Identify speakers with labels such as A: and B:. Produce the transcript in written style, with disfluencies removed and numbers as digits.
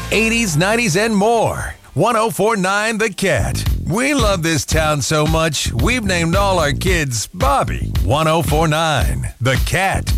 A: 80s, 90s, and more. 1049 The Cat. We love this town so much, we've named all our kids Bobby. 1049 The Cat.